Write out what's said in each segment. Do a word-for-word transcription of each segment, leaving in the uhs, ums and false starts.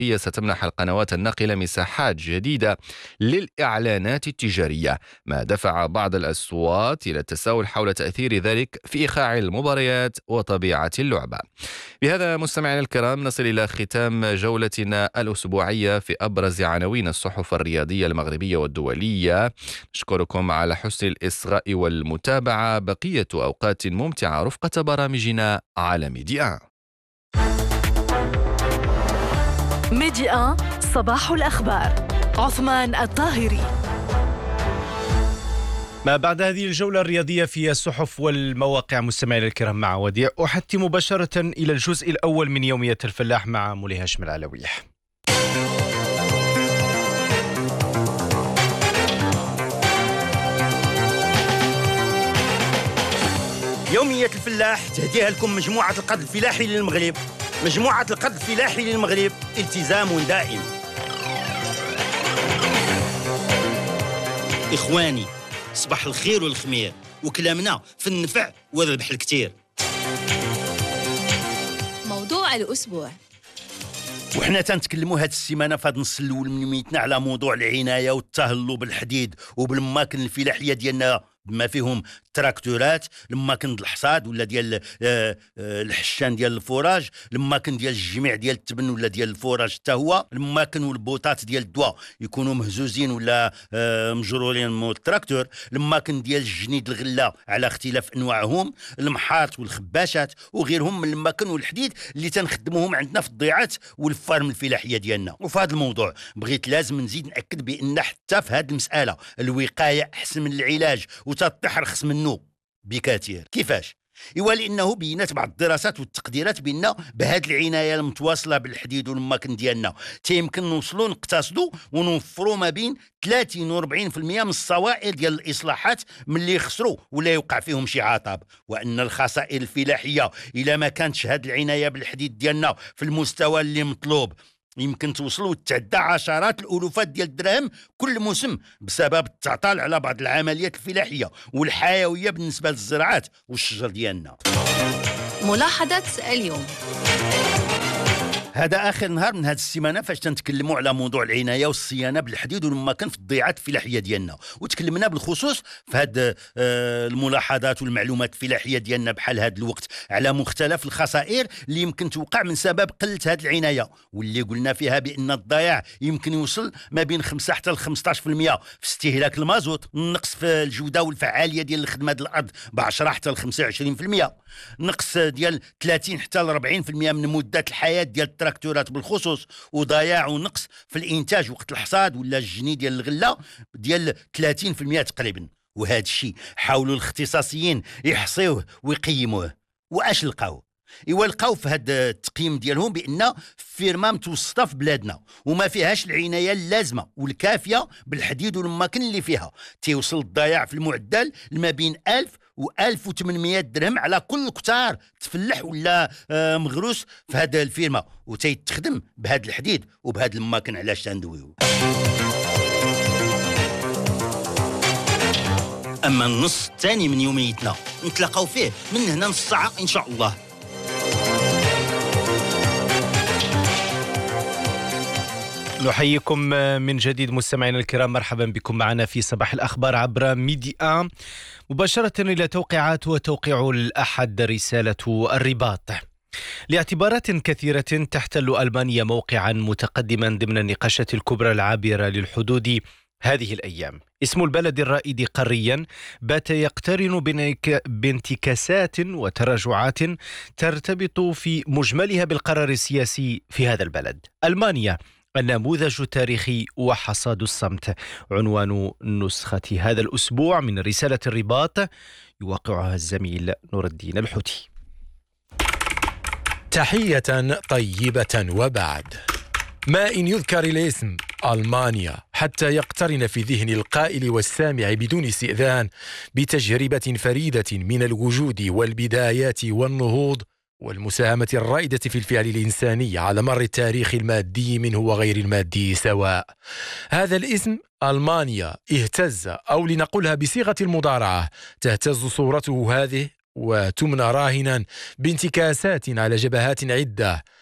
هي ستمنح القنوات الناقلة مساحات جديدة للإعلانات التجارية، ما دفع بعض الأصوات إلى التساؤل حول تأثير ذلك في إيقاع المباريات وطبيعة اللعبة. بهذا مستمعينا الكرام نصل إلى ختام جولتنا الأسبوعية في أبرز عناوين الصحف الرياضية المغربية والدولية. نشكركم على حسن الإصغاء والمتابعة. بقية أوقات ممتعة رفقة برامجنا على ميدي آن. ميدي آن صباح الأخبار. عثمان الطاهري. ما بعد هذه الجولة الرياضية في الصحف والمواقع مستمعينا الكرام مع وديع، أحتي مباشرة إلى الجزء الأول من يومية الفلاح مع مولاي هاشم العلوي. يومية الفلاح تهديها لكم مجموعة القد الفلاحي للمغرب. مجموعة القد الفلاحي للمغرب التزام دائم. إخواني، صباح الخير والخمير، وكلامنا في النفع والربح الكتير. موضوع الأسبوع. وحنا تنتكلموا هاد السيمانه في هاد النص الاول من يوميتنا على موضوع العنايه والتهلو بالحديد وبالماكن الفلاحيه ديالنا، بما فيهم التراكتورات، الماكن ديال الحصاد ولا ديال الحشان ديال الفوراج، الماكن ديال الجميع ديال التبن ولا ديال الفوراج حتى هو، الماكن والبوطات ديال الدواء يكونوا مهزوزين ولا مجرورين من التراكتور، الماكن ديال الجنيد الغله على اختلاف انواعهم، المحاط والخباشات وغيرهم من الماكن والحديد اللي تنخدموهم عندنا في الضيعات والفارم الفلاحيه ديالنا. وفي هذا الموضوع بغيت لازم نزيد ناكد بان حتى في هذه المساله الوقايه احسن من العلاج وتتحرخص منه بكثير. كيفاش؟ إيوا لأنه بينات بعض الدراسات والتقديرات بأن بهذه العناية المتواصلة بالحديد والماكن ديالنا تيمكن نوصلوا نقتصدوا ونوفروا ما بين ثلاثين و أربعين بالمئة من الصوائر ديال الإصلاحات من اللي يخسروا ولا يوقع فيهم شي عطب. وأن الخسائر الفلاحية إلى ما كانتش هذه العناية بالحديد ديالنا في المستوى اللي مطلوب يمكن توصلوا تتعدى عشرات الألوفات ديال الدراهم كل موسم بسبب التعطال على بعض العمليات الفلاحية والحيوية بالنسبة للزراعات والشجر ديالنا. ملاحظة اليوم. هذا آخر نهار من هذه السيمانة فاش تنتكلموا على موضوع العناية والصيانة بالحديد والمكان في الضيعات الفلاحية ديالنا، وتكلمنا بالخصوص في هذه الملاحظات والمعلومات الفلاحية ديالنا بحال هذا الوقت على مختلف الخسائر اللي يمكن توقع من سبب قلة هذه العناية، واللي قلنا فيها بأن الضياع يمكن يوصل ما بين خمسة حتى ل خمسة عشر بالمئة في استهلاك المازوت، النقص في الجودة والفعالية ديال الخدمة ديال الأرض ب عشرة حتى ل خمسة وعشرين بالمئة، نقص ديال ثلاثين حتى ل أربعين بالمئة من مدة الحياة ديال التراكتورات بالخصوص، وضياع ونقص في الانتاج وقت الحصاد ولا الجني ديال الغله ديال ثلاثين بالمئة تقريبا. وهذا الشيء حاولوا الاختصاصيين يحصيوه ويقيموه. واش لقاو؟ ايوا لقاو في هذا التقييم ديالهم بان فيرما متوسطه في بلادنا وما فيهاش العنايه اللازمه والكافيه بالحديد والماكن اللي فيها، تيوصل الضياع في المعدل لما بين ألف و ألف وثمانمئة درهم على كل قطار تفلح ولا آه مغروس في هذا الفيرما، وتيتخدم بهذا الحديد وبهذا الماكن. علاش تندويو؟ اما النص الثاني من يوميتنا نتلاقاو فيه من هنا نص ساعه ان شاء الله. نحييكم من جديد مستمعينا الكرام، مرحبا بكم معنا في صباح الأخبار عبر ميدي آن مباشرة إلى توقيعات وتوقيع الأحد رسالة الرباط. لاعتبارات كثيرة تحتل ألمانيا موقعا متقدما ضمن النقاشات الكبرى العابرة للحدود هذه الأيام. اسم البلد الرائد قاريا بات يقترن بانتكاسات وتراجعات ترتبط في مجملها بالقرار السياسي في هذا البلد. ألمانيا النموذج التاريخي وحصاد الصمت، عنوان نسخة هذا الأسبوع من رسالة الرباط، يوقعها الزميل نور الدين الحوتي. تحية طيبة وبعد. ما إن يذكر الاسم ألمانيا حتى يقترن في ذهن القائل والسامع بدون استئذان بتجربة فريدة من الوجود والبدايات والنهوض والمساهمة الرائدة في الفعل الإنساني على مر التاريخ المادي منه وغير المادي سواء. هذا الاسم ألمانيا اهتز، أو لنقولها بصيغة المضارعة تهتز صورته هذه وتمنى راهنا بانتكاسات على جبهات عدة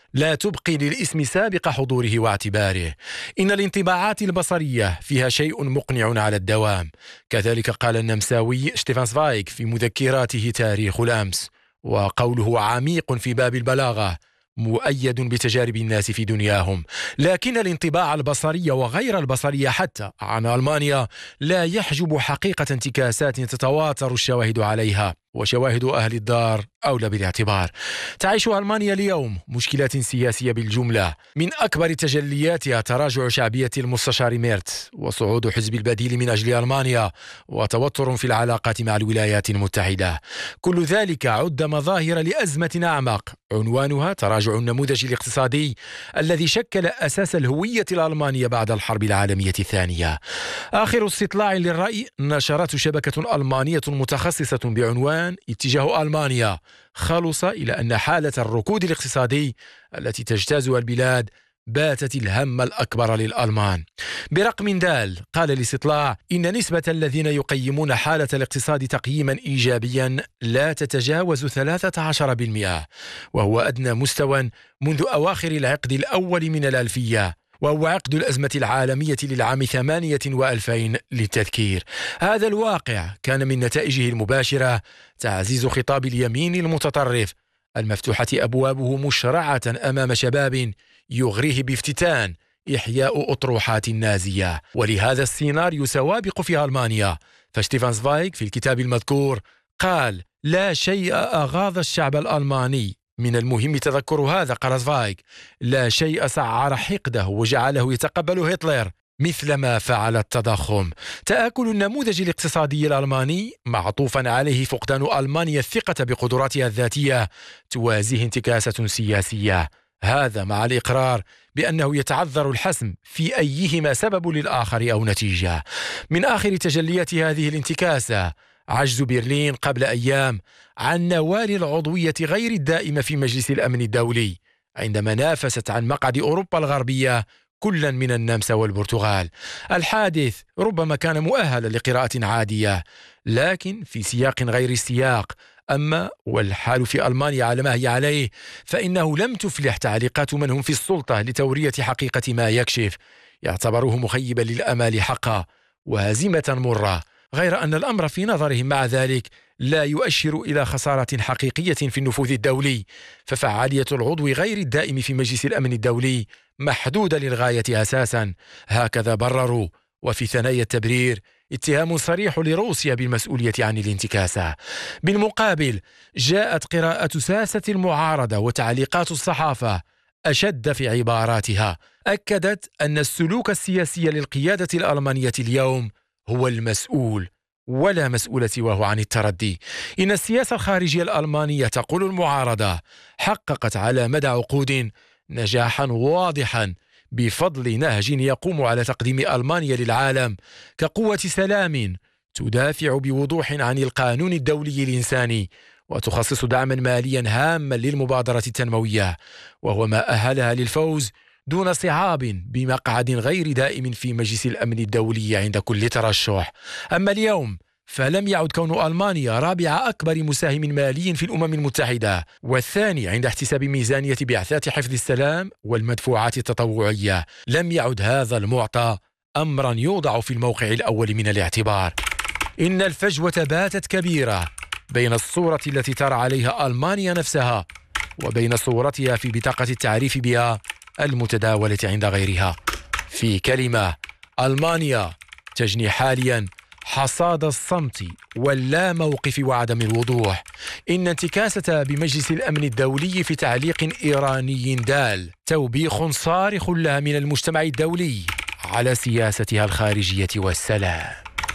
لا تبقي للاسم سابق حضوره واعتباره. إن الانطباعات البصرية فيها شيء مقنع على الدوام. كذلك قال النمساوي ستيفان زفايغ في مذكراته تاريخ الأمس، وقوله عميق في باب البلاغة مؤيد بتجارب الناس في دنياهم. لكن الانطباع البصري وغير البصري حتى عن ألمانيا لا يحجب حقيقة انتكاسات تتواتر الشواهد عليها، وشواهد أهل الدار أولى بالاعتبار. تعيش ألمانيا اليوم مشكلات سياسية بالجملة، من أكبر تجلياتها تراجع شعبية المستشار ميرت وصعود حزب البديل من أجل ألمانيا وتوتر في العلاقات مع الولايات المتحدة. كل ذلك عد مظاهر لأزمة أعمق عنوانها تراجع النموذج الاقتصادي الذي شكل أساس الهوية الألمانية بعد الحرب العالمية الثانية. آخر استطلاع للرأي نشرته شبكة ألمانية متخصصة بعنوان اتجاه ألمانيا خلص إلى أن حالة الركود الاقتصادي التي تجتازها البلاد باتت الهم الأكبر للألمان. برقم دال قال الاستطلاع إن نسبة الذين يقيمون حالة الاقتصاد تقييما إيجابيا لا تتجاوز ثلاثة عشر بالمئة، وهو أدنى مستوى منذ أواخر العقد الأول من الألفية، وهو عقد الأزمة العالمية للعام ثمانية وألفين للتذكير. هذا الواقع كان من نتائجه المباشرة تعزيز خطاب اليمين المتطرف المفتوحة أبوابه مشرعة أمام شباب يغريه بافتتان إحياء أطروحات النازية. ولهذا السيناريو سوابق في ألمانيا، فستيفان زفايغ في الكتاب المذكور قال: لا شيء أغاظ الشعب الألماني من المهم تذكر هذا. قال زفايغ: لا شيء سعر حقده وجعله يتقبل هتلر مثل ما فعل التضخم. تآكل النموذج الاقتصادي الألماني معطوفا عليه فقدان ألمانيا الثقة بقدراتها الذاتية توازيه انتكاسة سياسية، هذا مع الإقرار بأنه يتعذر الحسم في أيهما سبب للآخر أو نتيجة. من آخر تجليات هذه الانتكاسة عجز برلين قبل أيام عن نوال العضوية غير الدائمة في مجلس الأمن الدولي، عندما نافست عن مقعد أوروبا الغربية كلا من النمسا والبرتغال. الحادث ربما كان مؤهلا لقراءة عادية، لكن في سياق غير السياق. أما والحال في ألمانيا على ما هي عليه، فإنه لم تفلح تعليقات من هم في السلطة لتورية حقيقة ما يكشف، يعتبره مخيبا للأمال حقا وهزيمة مرة، غير أن الأمر في نظرهم مع ذلك لا يؤشر إلى خسارة حقيقية في النفوذ الدولي، ففعالية العضو غير الدائم في مجلس الأمن الدولي محدودة للغاية أساسا، هكذا برروا. وفي ثنايا التبرير اتهام صريح لروسيا بالمسؤولية عن الانتكاسة. بالمقابل جاءت قراءة ساسة المعارضة وتعليقات الصحافة أشد في عباراتها، أكدت أن السلوك السياسي للقيادة الألمانية اليوم هو المسؤول ولا مسؤول سواه عن التردي. إن السياسة الخارجية الألمانية، تقول المعارضة، حققت على مدى عقود نجاحا واضحا بفضل نهج يقوم على تقديم ألمانيا للعالم كقوة سلام تدافع بوضوح عن القانون الدولي الإنساني وتخصص دعما ماليا هاما للمبادرة التنموية، وهو ما أهلها للفوز دون صعاب بمقعد غير دائم في مجلس الأمن الدولي عند كل ترشح. أما اليوم فلم يعد كون ألمانيا رابع أكبر مساهم مالي في الأمم المتحدة، والثاني عند احتساب ميزانية بعثات حفظ السلام والمدفوعات التطوعية. لم يعد هذا المعطى أمرا يوضع في الموقع الأول من الاعتبار. إن الفجوة باتت كبيرة بين الصورة التي ترى عليها ألمانيا نفسها وبين صورتها في بطاقة التعريف بها المتداولة عند غيرها. في كلمة، ألمانيا تجني حاليا حصاد الصمت واللا موقف وعدم الوضوح. إن انتكاسة بمجلس الأمن الدولي في تعليق إيراني دال توبيخ صارخ لها من المجتمع الدولي على سياستها الخارجية والسلام.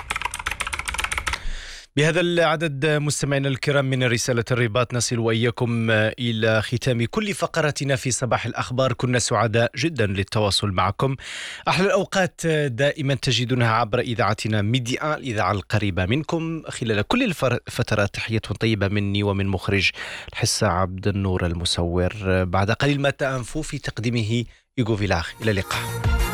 بهذا العدد مستمعينا الكرام من رسالة الرباط نصل وإياكم إلى ختام كل فقراتنا في صباح الأخبار. كنا سعداء جدا للتواصل معكم. أحلى الأوقات دائما تجدونها عبر إذاعتنا ميديا، الإذاعة القريبة منكم خلال كل الفترات. تحية طيبة مني ومن مخرج الحصة عبد النور المصور. بعد قليل ما تأنفوا في تقديمه إيغو فيلاخ. إلى اللقاء.